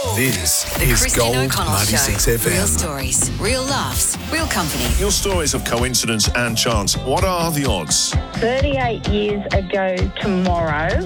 This The is Christine Gold O'Connell 96 Show. FM. Real stories, real laughs, real company. Your stories of coincidence and chance. What are the odds? 38 years ago tomorrow,